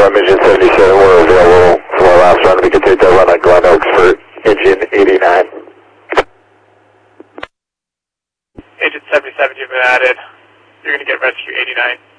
Engine 77, we're available for our last run. We can take that run on Glen Oaks for Engine 89. Engine 77, you've been added. You're going to get rescue 89.